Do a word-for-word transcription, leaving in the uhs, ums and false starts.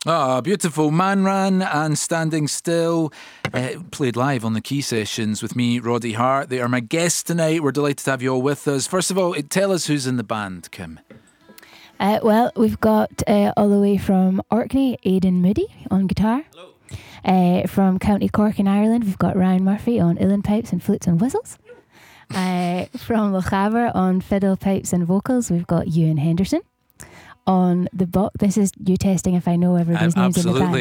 Ah, beautiful. Man Ran and Standing Still, uh, played live on the Key Sessions with me, Roddy Hart. They are my guests tonight. We're delighted to have you all with us. First of all, tell us who's in the band, Kim. Uh, well, we've got uh, all the way from Orkney, Aidan Moody on guitar. Hello. Uh, from County Cork in Ireland, we've got Ryan Murphy on uilleann pipes and flutes and whistles. Uh, from Lochaber on fiddle, pipes and vocals, we've got Ewan Henderson. On the bo- this is you testing if I know everybody's Um, names in the band.